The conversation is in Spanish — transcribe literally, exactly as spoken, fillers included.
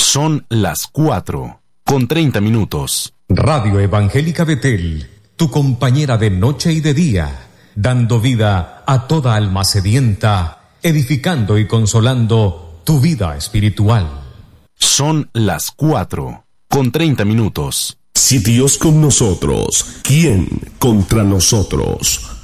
Son las cuatro, con treinta minutos. Radio Evangélica Betel, tu compañera de noche y de día, dando vida a toda alma sedienta, edificando y consolando tu vida espiritual. Son las cuatro, con treinta minutos. Si Dios con nosotros, ¿quién contra nosotros?